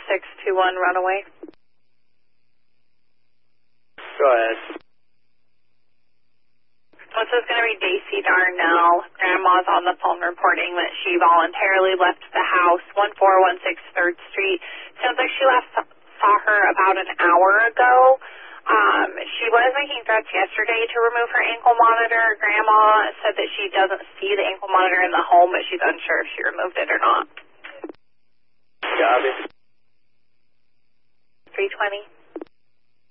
41621 Runaway. Go ahead. This is going to be Daisy Darnell. Grandma's on the phone reporting that she voluntarily left the house, 1416 3rd Street. Sounds like she saw her about an hour ago. She was making threats yesterday to remove her ankle monitor. Grandma said that she doesn't see the ankle monitor in the home, but she's unsure if she removed it or not. Copy. 320.